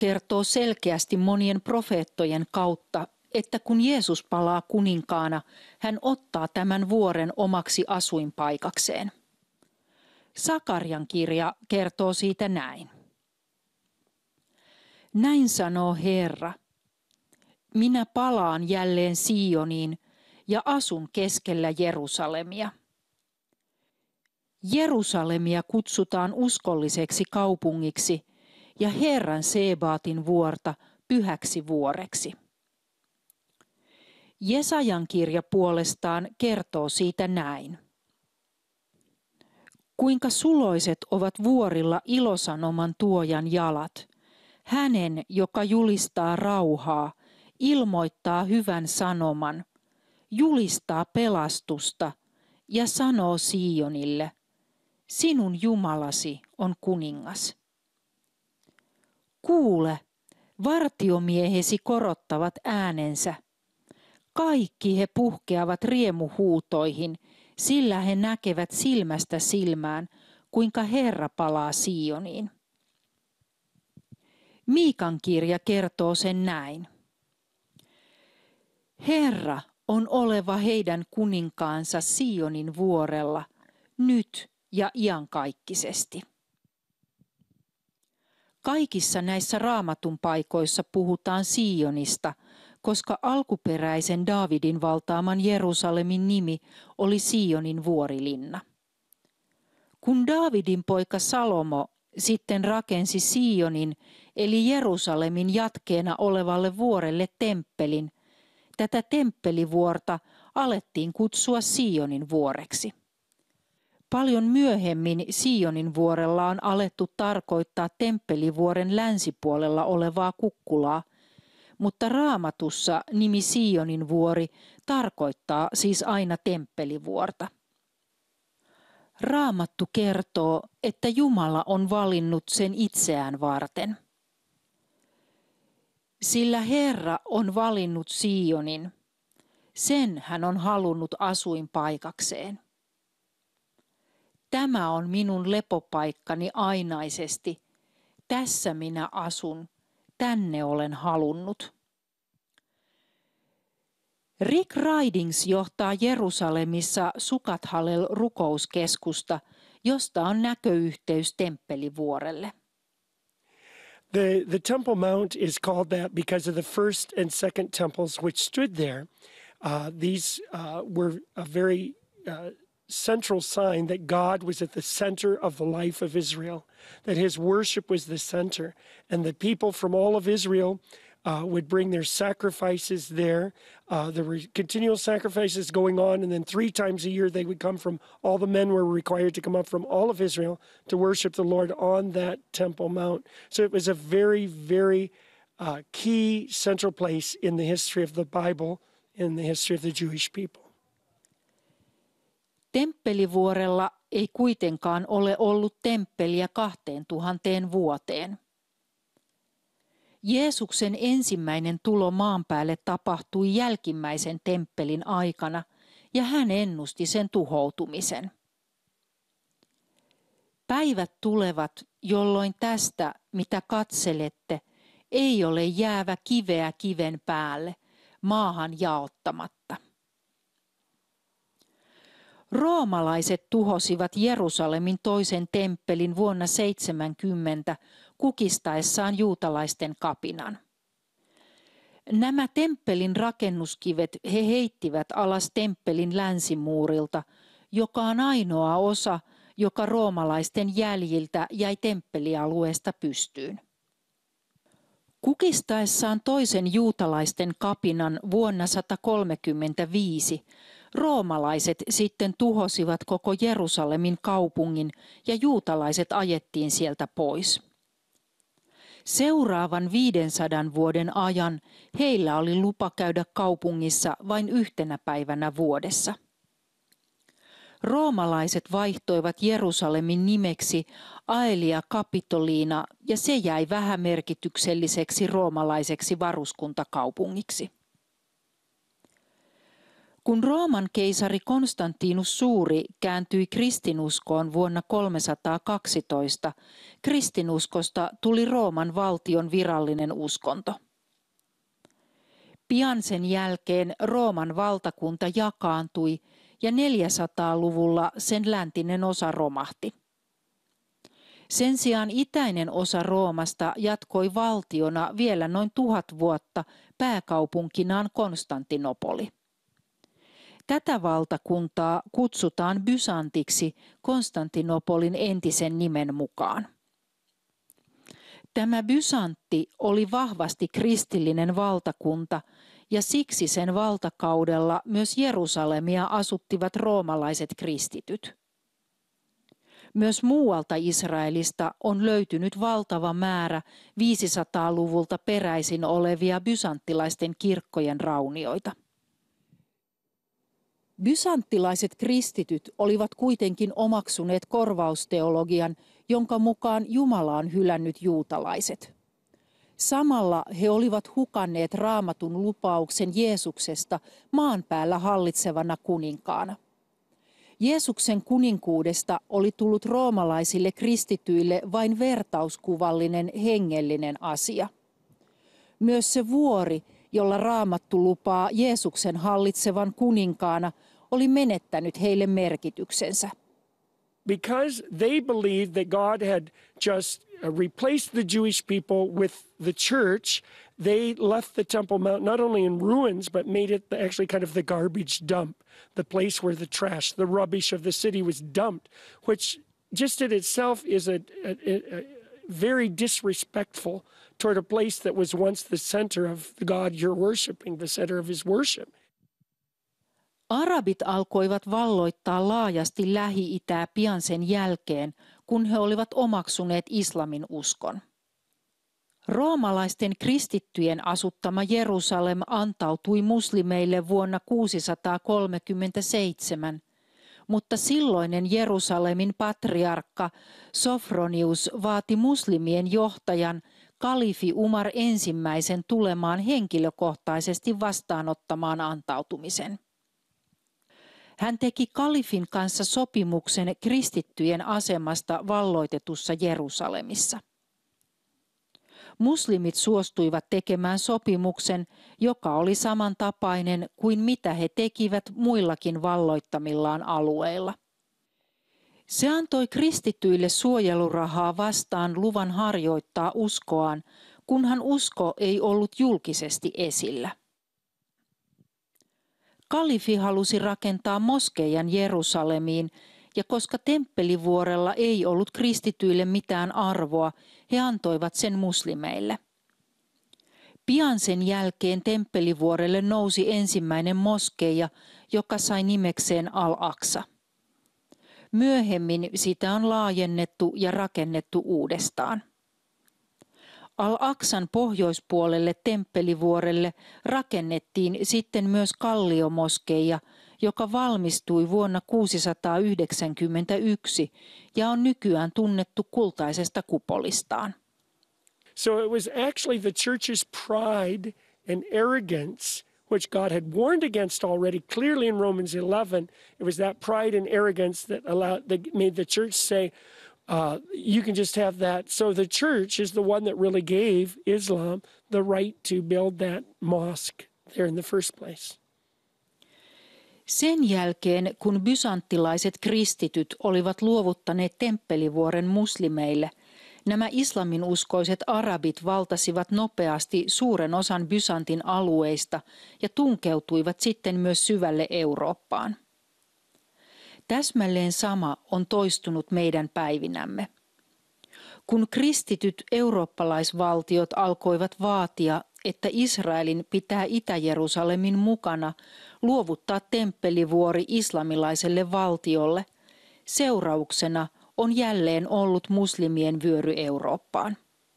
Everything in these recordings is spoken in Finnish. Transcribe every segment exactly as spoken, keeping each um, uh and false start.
kertoo selkeästi monien profeettojen kautta, että kun Jeesus palaa kuninkaana, hän ottaa tämän vuoren omaksi asuinpaikakseen. Sakarian kirja kertoo siitä näin. Näin sanoo Herra. Minä palaan jälleen Sioniin ja asun keskellä Jerusalemia. Jerusalemia kutsutaan uskolliseksi kaupungiksi ja Herran Sebaatin vuorta pyhäksi vuoreksi. Jesajan kirja puolestaan kertoo siitä näin. Kuinka suloiset ovat vuorilla ilosanoman tuojan jalat, hänen, joka julistaa rauhaa, ilmoittaa hyvän sanoman, julistaa pelastusta ja sanoo Sionille, sinun Jumalasi on kuningas. Kuule, vartiomiehesi korottavat äänensä. Kaikki he puhkeavat riemuhuutoihin, sillä he näkevät silmästä silmään, kuinka Herra palaa Sioniin. Miikan kirja kertoo sen näin. Herra on oleva heidän kuninkaansa Sionin vuorella, nyt ja iankaikkisesti. Kaikissa näissä raamatun paikoissa puhutaan Sionista, koska alkuperäisen Daavidin valtaaman Jerusalemin nimi oli Sionin vuorilinna. Kun Daavidin poika Salomo sitten rakensi Sionin eli Jerusalemin jatkeena olevalle vuorelle temppelin, tätä temppelivuorta alettiin kutsua Sionin vuoreksi. Paljon myöhemmin Sionin vuorella on alettu tarkoittaa temppelivuoren länsipuolella olevaa kukkulaa, mutta Raamatussa nimi Sionin vuori tarkoittaa siis aina temppelivuorta. Raamattu kertoo, että Jumala on valinnut sen itseään varten. Sillä Herra on valinnut Sionin, sen hän on halunnut asuinpaikakseen. Tämä on minun lepopaikkani ainaisesti, tässä minä asun, tänne olen halunnut. Rick Ridings johtaa Jerusalemissa Sukat Hallel rukouskeskusta, josta on näköyhteys temppelivuorelle. The, the Temple Mount is called that because of the first and second temples which stood there. Uh, these uh, were a very uh, central sign that God was at the center of the life of Israel, that his worship was the center, and the people from all of Israel uh, would bring their sacrifices there. Uh, there were continual sacrifices going on, and then three times a year they would come from, all the men were required to come up from all of Israel to worship the Lord on that Temple Mount. So it was a very, very uh, key central place in the history of the Bible, in the history of the Jewish people. Temppelivuorella ei kuitenkaan ole ollut temppeliä kahteen tuhanteen vuoteen. Jeesuksen ensimmäinen tulo maan päälle tapahtui jälkimmäisen temppelin aikana ja hän ennusti sen tuhoutumisen. Päivät tulevat, jolloin tästä, mitä katselette, ei ole jäävä kiveä kiven päälle, maahan jaottamatta. Roomalaiset tuhosivat Jerusalemin toisen temppelin vuonna seitsemänkymmentä kukistaessaan juutalaisten kapinan. Nämä temppelin rakennuskivet he heittivät alas temppelin länsimuurilta, joka on ainoa osa, joka roomalaisten jäljiltä jäi temppelialueesta pystyyn. Kukistaessaan toisen juutalaisten kapinan vuonna sata kolmekymmentäviisi roomalaiset sitten tuhosivat koko Jerusalemin kaupungin ja juutalaiset ajettiin sieltä pois. Seuraavan viidensadan vuoden ajan heillä oli lupa käydä kaupungissa vain yhtenä päivänä vuodessa. Roomalaiset vaihtoivat Jerusalemin nimeksi Aelia Capitolina ja se jäi vähämerkitykselliseksi roomalaiseksi varuskuntakaupungiksi. Kun Rooman keisari Konstantinus Suuri kääntyi kristinuskoon vuonna kolmesataakaksitoista, kristinuskosta tuli Rooman valtion virallinen uskonto. Pian sen jälkeen Rooman valtakunta jakaantui ja neljäsataaluvulla sen läntinen osa romahti. Sen sijaan itäinen osa Roomasta jatkoi valtiona vielä noin tuhat vuotta pääkaupunkinaan Konstantinopoli. Tätä valtakuntaa kutsutaan Bysantiksi Konstantinopolin entisen nimen mukaan. Tämä Bysantti oli vahvasti kristillinen valtakunta ja siksi sen valtakaudella myös Jerusalemia asuttivat roomalaiset kristityt. Myös muualta Israelista on löytynyt valtava määrä viisisataaluvulta peräisin olevia bysanttilaisten kirkkojen raunioita. Bysanttilaiset kristityt olivat kuitenkin omaksuneet korvausteologian, jonka mukaan Jumala on hylännyt juutalaiset. Samalla he olivat hukanneet Raamatun lupauksen Jeesuksesta maan päällä hallitsevana kuninkaana. Jeesuksen kuninkuudesta oli tullut roomalaisille kristityille vain vertauskuvallinen hengellinen asia. Myös se vuori, jolla Raamattu lupaa Jeesuksen hallitsevan kuninkaana, oli menettänyt heille merkityksensä. Because they believed that God had just uh, replaced the Jewish people with the church, they left the Temple Mount not only in ruins, but made it the, actually kind of the garbage dump, the place where the trash, the rubbish of the city was dumped, which just in itself is a, a, a very disrespectful toward a place that was once the center of the God you're worshiping, the center of his worship. Arabit alkoivat valloittaa laajasti Lähi-itää pian sen jälkeen, kun he olivat omaksuneet islamin uskon. Roomalaisten kristittyjen asuttama Jerusalem antautui muslimeille vuonna kuusisataakolmekymmentäseitsemän, mutta silloinen Jerusalemin patriarkka Sofronius vaati muslimien johtajan kalifi Umar ensimmäisen tulemaan henkilökohtaisesti vastaanottamaan antautumisen. Hän teki kalifin kanssa sopimuksen kristittyjen asemasta valloitetussa Jerusalemissa. Muslimit suostuivat tekemään sopimuksen, joka oli samantapainen kuin mitä he tekivät muillakin valloittamillaan alueilla. Se antoi kristityille suojelurahaa vastaan luvan harjoittaa uskoaan, kunhan usko ei ollut julkisesti esillä. Kalifi halusi rakentaa moskeijan Jerusalemiin, ja koska temppelivuorella ei ollut kristityille mitään arvoa, he antoivat sen muslimeille. Pian sen jälkeen temppelivuorelle nousi ensimmäinen moskeija, joka sai nimekseen Al-Aqsa. Myöhemmin sitä on laajennettu ja rakennettu uudestaan. Al-Aqsan pohjoispuolelle temppelivuorelle rakennettiin sitten myös kalliomoskeija, joka valmistui vuonna kuusisataayhdeksänkymmentäyksi ja on nykyään tunnettu kultaisesta kupolistaan. So it was actually the church's pride and arrogance, which God had warned against already clearly in Romans eleven. It was that pride and arrogance that allowed, that made the church say, Uh, you can just have that. So the church is the one that really gave Islam the right to build that mosque there in the first place. Sen jälkeen, kun bysanttilaiset kristityt olivat luovuttaneet temppelivuoren muslimeille, nämä islaminuskoiset arabit valtasivat nopeasti suuren osan Bysantin alueista ja tunkeutuivat sitten myös syvälle Eurooppaan. Täsmälleen sama on toistunut meidän päivinämme. Kun kristityt eurooppalaisvaltiot alkoivat vaatia, että Israelin pitää Itä-Jerusalemin mukana luovuttaa temppelivuori islamilaiselle valtiolle, seurauksena on jälleen ollut muslimien vyöry Eurooppaan.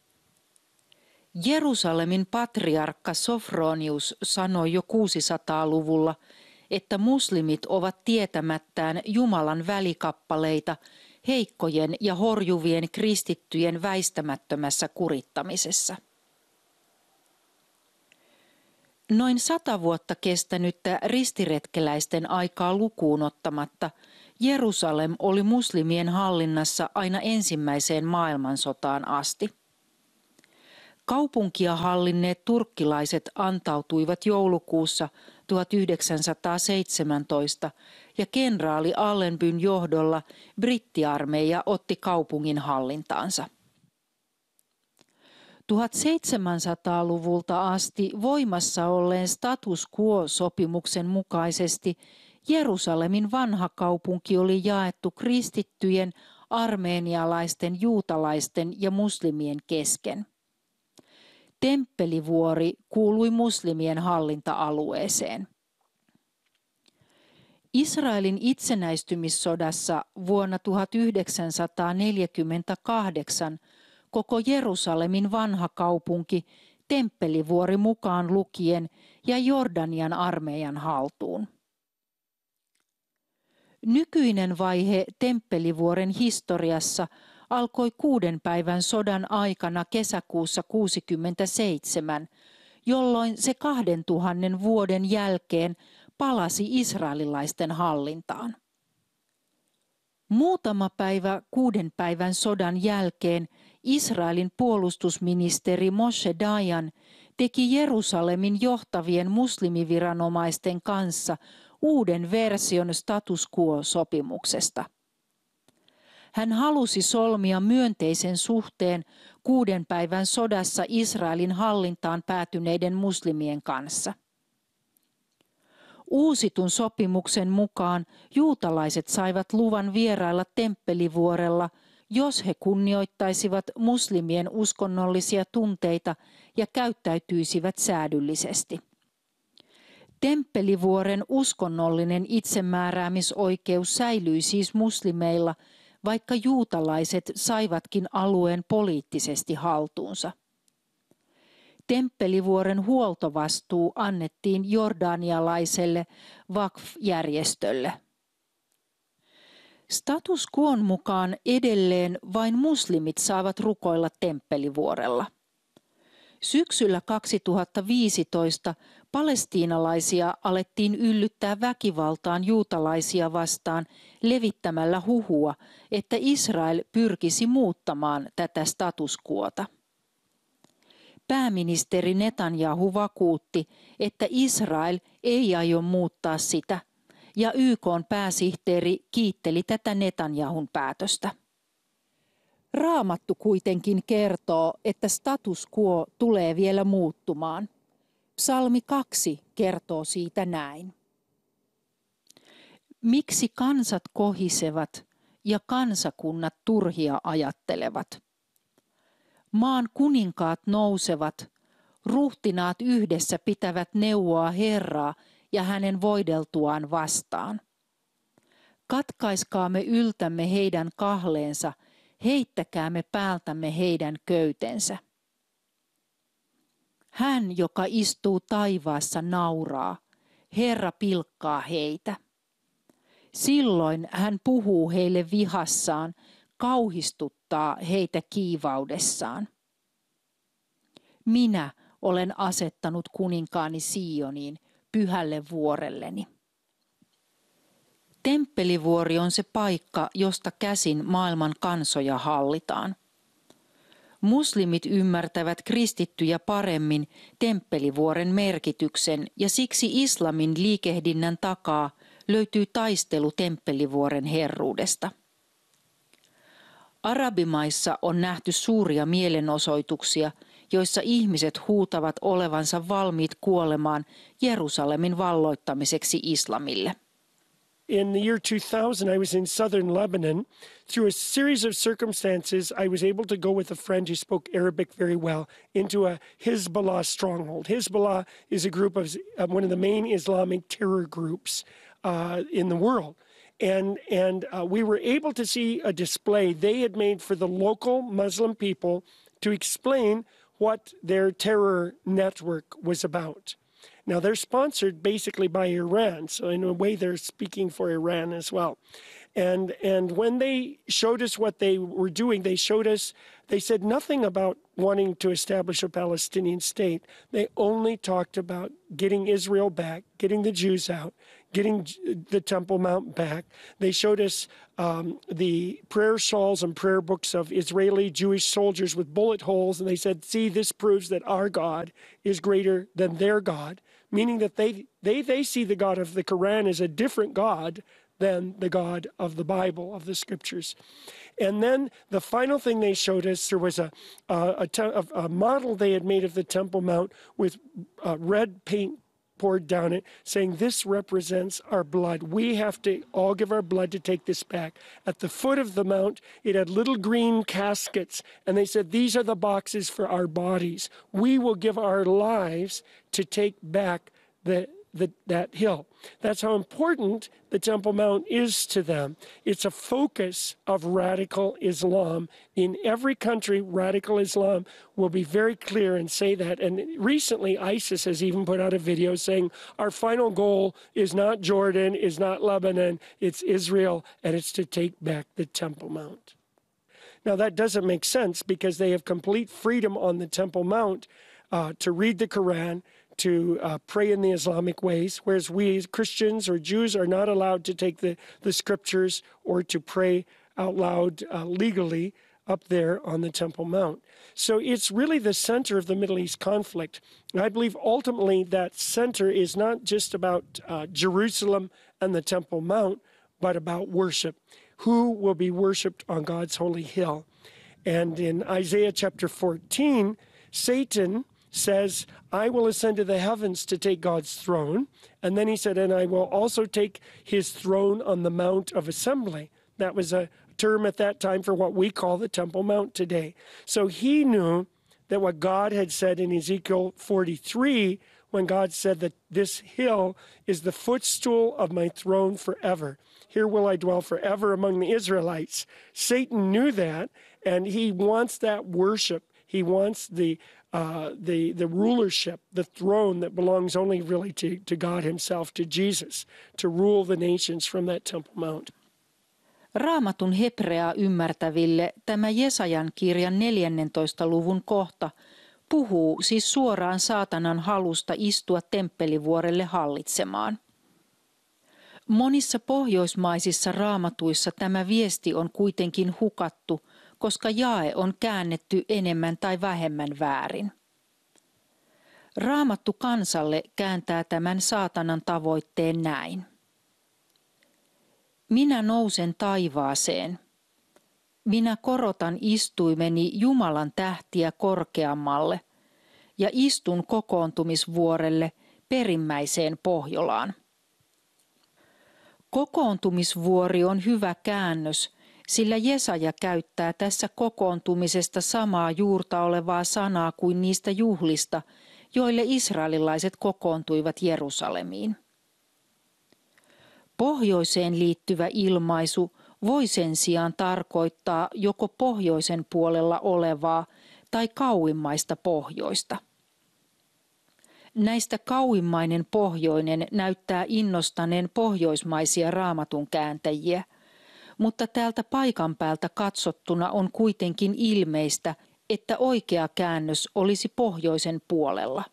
Jerusalemin patriarkka Sofronius sanoi jo kuusisataaluvulla, että muslimit ovat tietämättään Jumalan välikappaleita heikkojen ja horjuvien kristittyjen väistämättömässä kurittamisessa. Noin sata vuotta kestänyttä ristiretkeläisten aikaa lukuun ottamatta Jerusalem oli muslimien hallinnassa aina ensimmäiseen maailmansotaan asti. Kaupunkia hallinneet turkkilaiset antautuivat joulukuussa tuhatyhdeksänsataaseitsemäntoista ja kenraali Allenbyn johdolla brittiarmeija otti kaupungin hallintaansa. tuhatseitsemänsataaluvulta asti voimassa olleen status quo-sopimuksen mukaisesti Jerusalemin vanha kaupunki oli jaettu kristittyjen, armeenialaisten, juutalaisten ja muslimien kesken. Temppelivuori kuului muslimien hallinta-alueeseen. Israelin itsenäistymissodassa vuonna tuhatyhdeksänsataaneljäkymmentäkahdeksan koko Jerusalemin vanha kaupunki, Temppelivuori mukaan lukien, ja Jordanian armeijan haltuun. Nykyinen vaihe Temppelivuoren historiassa alkoi kuuden päivän sodan aikana kesäkuussa kuusikymmentäseitsemän, jolloin se kahden tuhannen vuoden jälkeen palasi israelilaisten hallintaan. Muutama päivä kuuden päivän sodan jälkeen Israelin puolustusministeri Moshe Dayan teki Jerusalemin johtavien muslimiviranomaisten kanssa uuden version status quo-sopimuksesta. Hän halusi solmia myönteisen suhteen kuuden päivän sodassa Israelin hallintaan päätyneiden muslimien kanssa. Uusitun sopimuksen mukaan juutalaiset saivat luvan vierailla Temppelivuorella, jos he kunnioittaisivat muslimien uskonnollisia tunteita ja käyttäytyisivät säädyllisesti. Temppelivuoren uskonnollinen itsemääräämisoikeus säilyi siis muslimeilla, vaikka juutalaiset saivatkin alueen poliittisesti haltuunsa. Temppelivuoren huoltovastuu annettiin jordanialaiselle Waqf-järjestölle. Status quon mukaan edelleen vain muslimit saavat rukoilla Temppelivuorella. Syksyllä kaksituhattaviisitoista palestiinalaisia alettiin yllyttää väkivaltaan juutalaisia vastaan levittämällä huhua, että Israel pyrkisi muuttamaan tätä status quota. Pääministeri Netanyahu vakuutti, että Israel ei aio muuttaa sitä, ja Y K:n pääsihteeri kiitteli tätä Netanyahun päätöstä. Raamattu kuitenkin kertoo, että status quo tulee vielä muuttumaan. Psalmi kaksi kertoo siitä näin. Miksi kansat kohisevat ja kansakunnat turhia ajattelevat? Maan kuninkaat nousevat, ruhtinaat yhdessä pitävät neuvoa Herraa ja hänen voideltuaan vastaan. Katkaiskaamme yltämme heidän kahleensa, heittäkäämme päältämme heidän köytensä. Hän, joka istuu taivaassa, nauraa, Herra pilkkaa heitä. Silloin hän puhuu heille vihassaan, kauhistuttaa heitä kiivaudessaan. Minä olen asettanut kuninkaani Sioniin, pyhälle vuorelleni. Temppelivuori on se paikka, josta käsin maailman kansoja hallitaan. Muslimit ymmärtävät kristittyjä paremmin Temppelivuoren merkityksen ja siksi islamin liikehdinnän takaa löytyy taistelu Temppelivuoren herruudesta. Arabimaissa on nähty suuria mielenosoituksia, joissa ihmiset huutavat olevansa valmiit kuolemaan Jerusalemin valloittamiseksi islamille. In the year two thousand, I was in southern Lebanon. Through a series of circumstances, I was able to go with a friend who spoke Arabic very well into a Hezbollah stronghold. Hezbollah is a group of uh, one of the main Islamic terror groups uh, in the world. And, and uh, we were able to see a display they had made for the local Muslim people to explain what their terror network was about. Now, they're sponsored basically by Iran, so in a way they're speaking for Iran as well. And, and when they showed us what they were doing, they showed us They said nothing about wanting to establish a Palestinian state. They only talked about getting Israel back, getting the Jews out, getting the Temple Mount back. They showed us um, the prayer shawls and prayer books of Israeli Jewish soldiers with bullet holes, and they said, see, this proves that our God is greater than their God, meaning that they, they, they see the God of the Quran as a different God than the God of the Bible, of the Scriptures. And then the final thing they showed us, there was a, a, a, a model they had made of the Temple Mount with uh, red paint poured down it, saying this represents our blood. We have to all give our blood to take this back. At the foot of the mount, it had little green caskets, and they said, these are the boxes for our bodies. We will give our lives to take back the The, that hill. That's how important the Temple Mount is to them. It's a focus of radical Islam. In every country, radical Islam will be very clear and say that. And recently, ISIS has even put out a video saying, our final goal is not Jordan, is not Lebanon, it's Israel, and it's to take back the Temple Mount. Now, that doesn't make sense because they have complete freedom on the Temple Mount uh, to read the Quran, to uh, pray in the Islamic ways, whereas we as Christians or Jews are not allowed to take the, the scriptures or to pray out loud uh, legally up there on the Temple Mount. So it's really the center of the Middle East conflict. And I believe ultimately that center is not just about uh, Jerusalem and the Temple Mount, but about worship. Who will be worshiped on God's holy hill? And in Isaiah chapter fourteen, Satan says, I will ascend to the heavens to take God's throne. And then he said, and I will also take his throne on the Mount of Assembly. That was a term at that time for what we call the Temple Mount today. So he knew that what God had said in Ezekiel forty-three, when God said that this hill is the footstool of my throne forever. Here will I dwell forever among the Israelites. Satan knew that, and he wants that worship. He wants the Uh, the, the rulership, the throne that belongs only really to, to God himself, to Jesus, to rule the nations from that Temple Mount. Raamatun hebreaa ymmärtäville tämä Jesajan kirjan neljännentoista luvun kohta puhuu siis suoraan saatanan halusta istua temppelivuorelle hallitsemaan. Monissa pohjoismaisissa raamatuissa tämä viesti on kuitenkin hukattu, koska jae on käännetty enemmän tai vähemmän väärin. Raamattu kansalle kääntää tämän saatanan tavoitteen näin. Minä nousen taivaaseen. Minä korotan istuimeni Jumalan tähtiä korkeammalle ja istun kokoontumisvuorelle perimmäiseen Pohjolaan. Kokoontumisvuori on hyvä käännös, sillä Jesaja käyttää tässä kokoontumisesta samaa juurta olevaa sanaa kuin niistä juhlista, joille israelilaiset kokoontuivat Jerusalemiin. Pohjoiseen liittyvä ilmaisu voi sen sijaan tarkoittaa joko pohjoisen puolella olevaa tai kauimmaista pohjoista. Näistä kauimmainen pohjoinen näyttää innostaneen pohjoismaisia raamatun kääntäjiä, mutta täältä paikan päältä katsottuna on kuitenkin ilmeistä, että oikea käännös olisi pohjoisen puolella.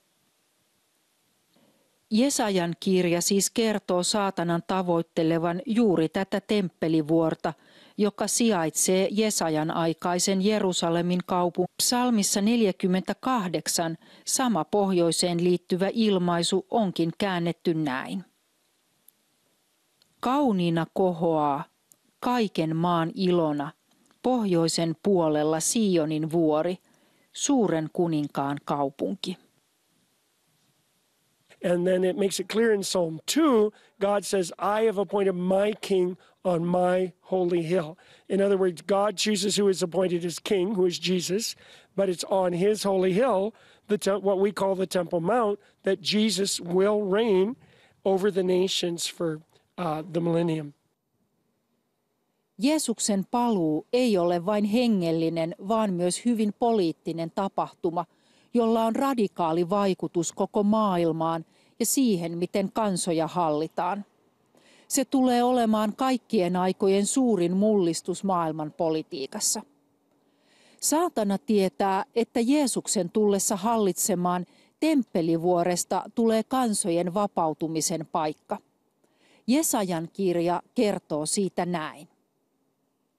Jesajan kirja siis kertoo saatanan tavoittelevan juuri tätä temppelivuorta, joka sijaitsee Jesajan aikaisen Jerusalemin kaupungin. Psalmissa neljäkymmentäkahdeksan sama pohjoiseen liittyvä ilmaisu onkin käännetty näin. Kauniina kohoaa, kaiken maan ilona, pohjoisen puolella Sionin vuori, suuren kuninkaan kaupunki. And then it makes it clear in Psalm two, God says, I have appointed my king on my holy hill. In other words, God chooses who is appointed as king, who is Jesus, but it's on his holy hill, the te- what we call the Temple Mount, that Jesus will reign over the nations for uh, the millennium. Jeesuksen paluu ei ole vain hengellinen, vaan myös hyvin poliittinen tapahtuma, jolla on radikaali vaikutus koko maailmaan ja siihen, miten kansoja hallitaan. Se tulee olemaan kaikkien aikojen suurin mullistus maailman politiikassa. Saatana tietää, että Jeesuksen tullessa hallitsemaan temppelivuoresta tulee kansojen vapautumisen paikka. Jesajan kirja kertoo siitä näin.